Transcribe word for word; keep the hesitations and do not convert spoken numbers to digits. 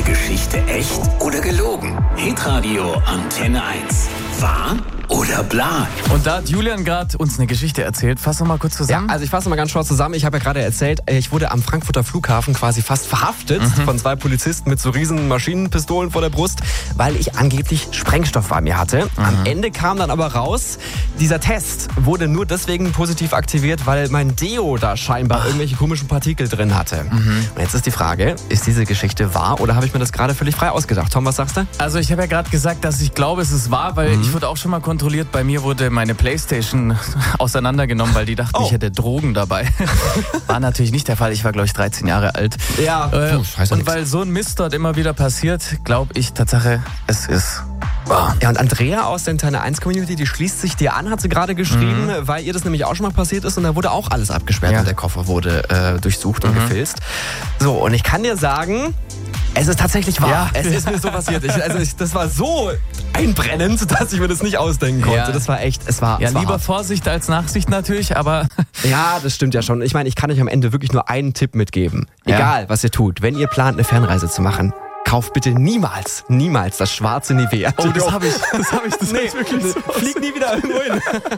Geschichte echt oder gelogen? Hitradio Antenne eins. Wahr oder bla? Und da hat Julian gerade uns eine Geschichte erzählt. Fass doch mal kurz zusammen. Ja, also ich fasse mal ganz kurz zusammen. Ich habe ja gerade erzählt, ich wurde am Frankfurter Flughafen quasi fast verhaftet mhm. von zwei Polizisten mit so riesen Maschinenpistolen vor der Brust, weil ich angeblich Sprengstoff bei mir hatte. Mhm. Am Ende kam dann aber raus, dieser Test wurde nur deswegen positiv aktiviert, weil mein Deo da scheinbar Ach. irgendwelche komischen Partikel drin hatte. Mhm. Und jetzt ist die Frage, ist diese Geschichte wahr oder habe ich mir das gerade völlig frei ausgedacht? Tom, was sagst du? Also ich habe ja gerade gesagt, dass ich glaube, es ist wahr, weil mhm. ich wurde auch schon mal kontrolliert. Bei mir wurde meine Playstation auseinandergenommen, weil die dachten, oh. ich hätte Drogen dabei. War natürlich nicht der Fall. Ich war, glaube ich, dreizehn Jahre alt. Ja, äh, Puh, scheiße, Und nix. weil so ein Mist dort immer wieder passiert, glaube ich Tatsache, es ist wahr. Ja, und Andrea aus der Antenne eins Community, die schließt sich dir an, hat sie gerade geschrieben, mhm. weil ihr das nämlich auch schon mal passiert ist und da wurde auch alles abgesperrt ja. und der Koffer wurde äh, durchsucht mhm. und gefilzt. So, und ich kann dir sagen, es ist tatsächlich wahr. Ja. Es ist mir so passiert. Ich, also ich, das war so einbrennend, dass ich mir das nicht ausdenken konnte. Ja. Das war echt, es war Ja, es war lieber hart. Vorsicht als Nachsicht natürlich, aber... Ja, das stimmt ja schon. Ich meine, ich kann euch am Ende wirklich nur einen Tipp mitgeben. Egal, ja. was ihr tut. Wenn ihr plant, eine Fernreise zu machen, kauft bitte niemals, niemals das schwarze Nivea. Oh, das habe ich. Das habe ich. Das nee, wirklich so. Flieg nie wieder irgendwo hin.